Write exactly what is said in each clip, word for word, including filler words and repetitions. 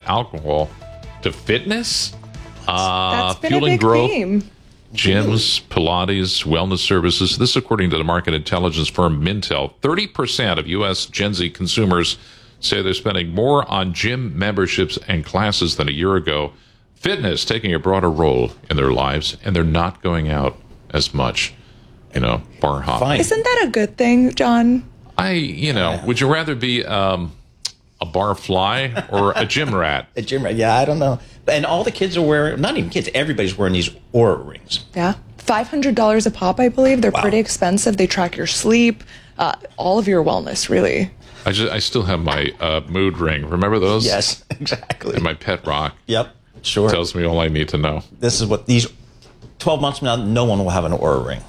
alcohol to fitness, uh, That's been fueling a big growth. theme. Gyms, Pilates, wellness services. This, according to the market intelligence firm Mintel, thirty percent of U S Gen Z consumers say they're spending more on gym memberships and classes than a year ago. Fitness taking a broader role in their lives, and they're not going out as much, you know, bar hopping. Fine. Isn't that a good thing, John? I, you know, would you rather be um, a bar fly or a gym rat? A gym rat. Yeah, I don't know. And all the kids are wearing, not even kids, everybody's wearing these Oura rings. Yeah. five hundred dollars a pop, I believe. They're Wow. pretty expensive. They track your sleep, uh, all of your wellness, really. I just, I still have my uh, mood ring. Remember those? Yes, exactly. And my pet rock. Yep, sure. Tells me all I need to know. This is what these twelve months from now, no one will have an Oura ring.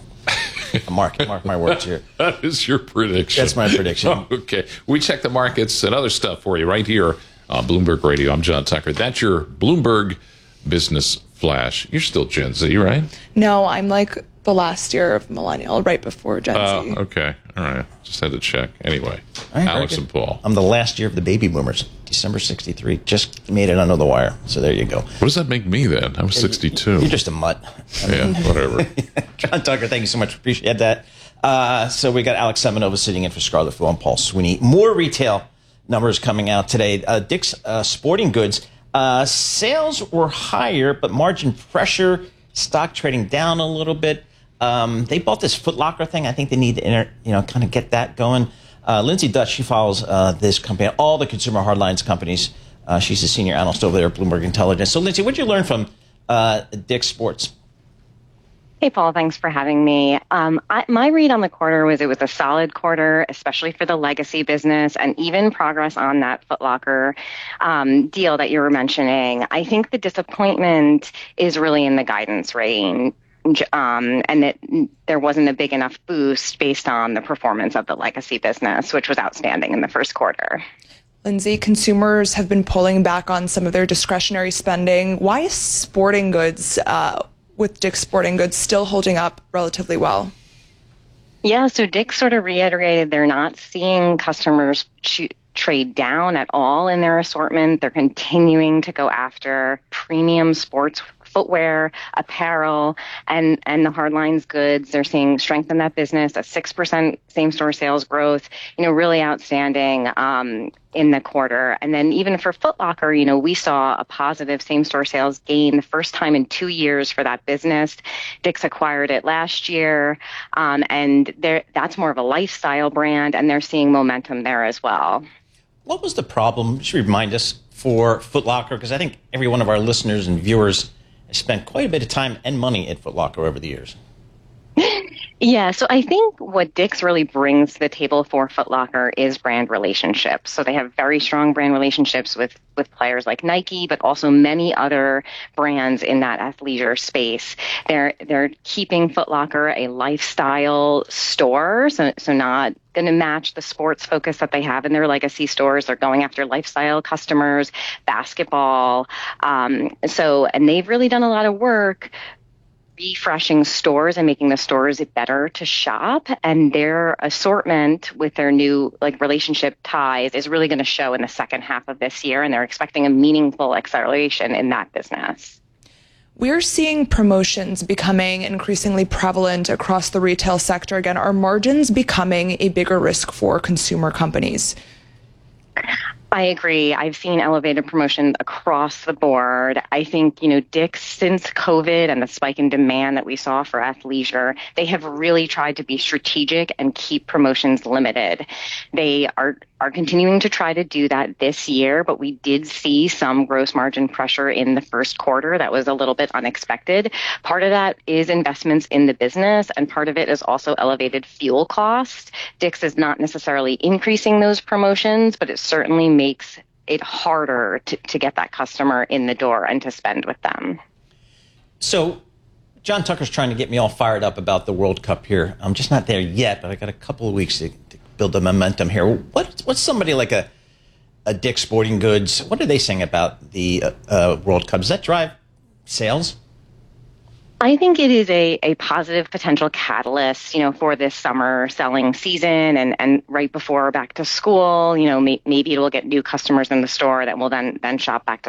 Mark, mark my words here. That is your prediction. That's my prediction. Okay. We check the markets and other stuff for you right here on Bloomberg Radio. I'm John Tucker. That's your Bloomberg Business Flash. You're still Gen Z, right? No, I'm like the last year of millennial, right before Gen Oh, Z. okay. All right. Just had to check. Anyway, All right, Alex very and good. Paul. I'm the last year of the baby boomers. December sixty-three. Just made it under the wire. So there you go. What does that make me then? I'm sixty-two. You're just a mutt. Yeah, whatever. John Tucker, thank you so much. Appreciate that. Uh, so we got Alex Semenova sitting in for Scarlett Fu and Paul Sweeney. More retail numbers coming out today. Uh, Dick's uh, Sporting Goods. Uh, sales were higher, but margin pressure. Stock trading down a little bit. Um, they bought this Foot Locker thing. I think they need to, inter, you know, kind of get that going. Uh, Lindsay Dutch, she follows uh, this company, all the consumer hardlines companies. Uh, she's a senior analyst over there at Bloomberg Intelligence. So, Lindsay, what did you learn from uh, Dick's Sports? Hey, Paul, thanks for having me. Um, I, my read on the quarter was it was a solid quarter, especially for the legacy business, and even progress on that Foot Locker um, deal that you were mentioning. I think the disappointment is really in the guidance range. Um, and that there wasn't a big enough boost based on the performance of the legacy business, which was outstanding in the first quarter. Lindsay, consumers have been pulling back on some of their discretionary spending. Why is sporting goods, uh, with Dick's Sporting Goods, still holding up relatively well? Yeah, so Dick sort of reiterated they're not seeing customers cho- trade down at all in their assortment. They're continuing to go after premium sports footwear, apparel, and, and the hardlines goods. They're seeing strength in that business, a six percent same-store sales growth, you know, really outstanding um, in the quarter. And then even for Foot Locker, you know, we saw a positive same-store sales gain the first time in two years for that business. Dick's acquired it last year, um, and that's more of a lifestyle brand, and they're seeing momentum there as well. What was the problem? Just remind us for Foot Locker, because I think every one of our listeners and viewers has spent quite a bit of time and money at Foot Locker over the years. Yeah, so I think what Dick's really brings to the table for Foot Locker is brand relationships. So they have very strong brand relationships with, with players like Nike, but also many other brands in that athleisure space. They're they're keeping Foot Locker a lifestyle store, so so not going to match the sports focus that they have in their legacy stores. They're going after lifestyle customers, basketball. Um, so, and they've really done a lot of work refreshing stores and making the stores better to shop, and their assortment with their new like relationship ties is really going to show in the second half of this year, and they're expecting a meaningful acceleration in that business. We're seeing promotions becoming increasingly prevalent across the retail sector. Again, are margins becoming a bigger risk for consumer companies? I agree. I've seen elevated promotions across the board. I think, you know, Dick's, since COVID and the spike in demand that we saw for athleisure, they have really tried to be strategic and keep promotions limited. They are are continuing to try to do that this year, but we did see some gross margin pressure in the first quarter that was a little bit unexpected. Part of that is investments in the business, and part of it is also elevated fuel costs. Dick's is not necessarily increasing those promotions, but it certainly makes it harder to, to get that customer in the door and to spend with them. So John Tucker's trying to get me all fired up about the World Cup here. I'm just not there yet, but I got a couple of weeks to, to build the momentum here. What, what's somebody like a, a Dick's Sporting Goods, what are they saying about the uh, uh, World Cup? Does that drive sales? I think it is a, a positive potential catalyst, you know, for this summer selling season and, and right before back to school. You know, may, maybe it will get new customers in the store that will then then shop back to